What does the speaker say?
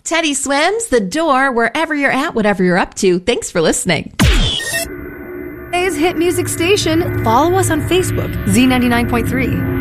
Teddy Swims, The Door, wherever you're at, whatever you're up to. Thanks for listening. Today's hit music station. Follow us on Facebook, Z99.3.